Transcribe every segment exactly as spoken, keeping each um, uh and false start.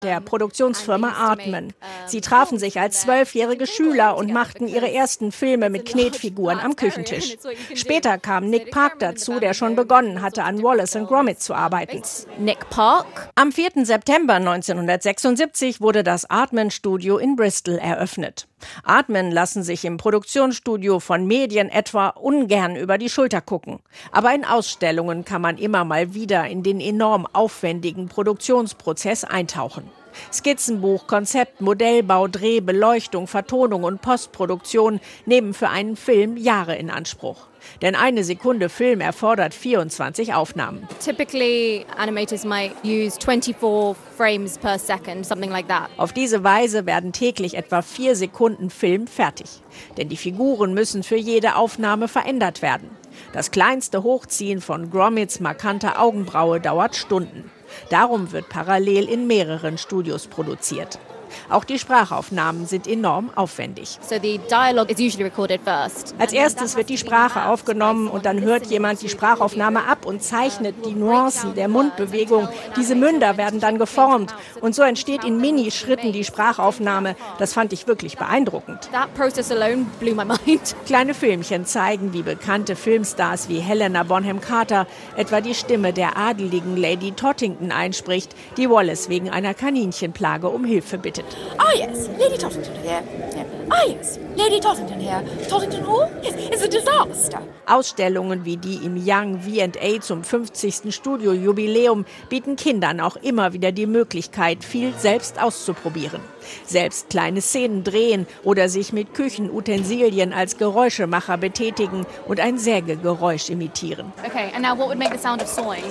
der Produktionsfirma Aardman. Sie trafen sich als zwölfjährige Schüler und machten ihre ersten Filme mit Knetfiguren am Küchentisch. Später kam Nick Park dazu, der schon begonnen hatte, an Wallace und Gromit zu arbeiten. Nick Park. Am vierten September neunzehnhundertsechsundsiebzig wurde das Aardman-Studio in Bristol eröffnet. Aardman lassen sich im Produktionsstudio von Medien etwa ungern über die Schulter gucken. Aber in Ausstellungen kann man immer mal wieder in den enorm aufwendigen Produktionsprozess eintauchen. Skizzenbuch, Konzept, Modellbau, Dreh, Beleuchtung, Vertonung und Postproduktion nehmen für einen Film Jahre in Anspruch. Denn eine Sekunde Film erfordert vierundzwanzig Aufnahmen. Typically, animators might use twenty-four frames per second, something like that. Auf diese Weise werden täglich etwa vier Sekunden Film fertig. Denn die Figuren müssen für jede Aufnahme verändert werden. Das kleinste Hochziehen von Gromits markanter Augenbraue dauert Stunden. Darum wird parallel in mehreren Studios produziert. Auch die Sprachaufnahmen sind enorm aufwendig. So the dialogue is usually recorded first. Als erstes wird die Sprache aufgenommen und dann hört jemand die Sprachaufnahme ab und zeichnet die Nuancen der Mundbewegung. Diese Münder werden dann geformt und so entsteht in Minischritten die Sprachaufnahme. Das fand ich wirklich beeindruckend. That process alone blew my mind. Kleine Filmchen zeigen, wie bekannte Filmstars wie Helena Bonham Carter etwa die Stimme der adeligen Lady Tottington einspricht, die Wallace wegen einer Kaninchenplage um Hilfe bittet. Ah yes, Lady Tottington here. Ah yes, Lady Tottington here. Tottington Hall? Yes, it's a disaster. Ausstellungen wie die im Young V and A zum fünfzigsten Studiojubiläum bieten Kindern auch immer wieder die Möglichkeit, viel selbst auszuprobieren. Selbst kleine Szenen drehen oder sich mit Küchenutensilien als Geräuschemacher betätigen und ein Sägegeräusch imitieren. Okay, and now what would make the sound of sawing?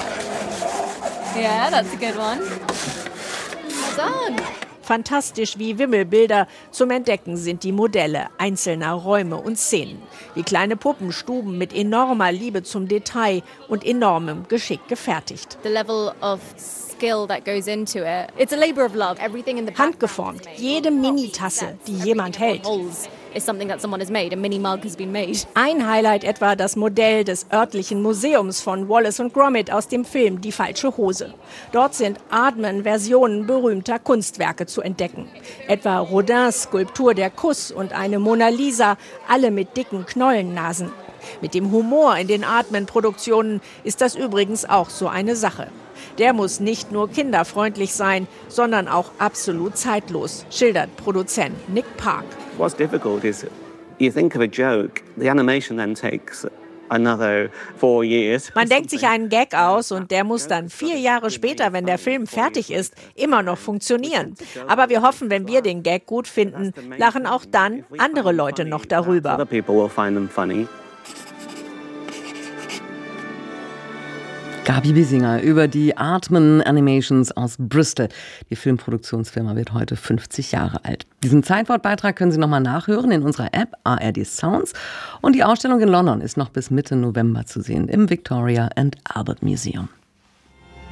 Yeah, that's a good one. Well done. Fantastisch wie Wimmelbilder zum Entdecken sind die Modelle einzelner Räume und Szenen. Wie kleine Puppenstuben mit enormer Liebe zum Detail und enormem Geschick gefertigt. The level of skill that goes into it. It's a labor of love. Everything in the handgeformt. Jede Minitasse, die jemand hält. Is something that someone has made. A mini mug has been made. Ein Highlight etwa das Modell des örtlichen Museums von Wallace und Gromit aus dem Film Die falsche Hose. Dort sind Aardman-Versionen berühmter Kunstwerke zu entdecken. Etwa Rodins Skulptur Der Kuss und eine Mona Lisa, alle mit dicken Knollennasen. Mit dem Humor in den Aardman-Produktionen ist das übrigens auch so eine Sache. Der muss nicht nur kinderfreundlich sein, sondern auch absolut zeitlos, schildert Produzent Nick Park. What's difficult is you think of a joke, the animation then takes another four years. Man denkt sich einen Gag aus und der muss dann vier Jahre später, wenn der Film fertig ist, immer noch funktionieren. Aber wir hoffen, wenn wir den Gag gut finden, lachen auch dann andere Leute noch darüber. Other people will find them funny. Gabi Biesinger über die Aardman Animations aus Bristol. Die Filmproduktionsfirma wird heute fünfzig Jahre alt. Diesen Zeitwortbeitrag können Sie nochmal nachhören in unserer App A R D Sounds. Und die Ausstellung in London ist noch bis Mitte November zu sehen im Victoria and Albert Museum.